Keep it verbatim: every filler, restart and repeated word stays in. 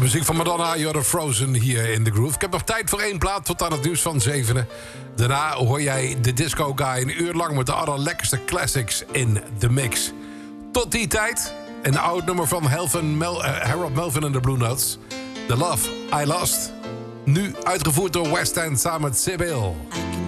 Muziek van Madonna, You're Frozen hier in The Groove. Ik heb nog tijd voor één plaat tot aan het nieuws van zevenen. Daarna hoor jij de Disco Guy een uur lang met de allerlekkerste classics in de mix. Tot die tijd, een oud nummer van Helven Mel, uh, Harold Melvin en de Blue Notes. The Love I Lost. Nu uitgevoerd door West End samen met Sibyl.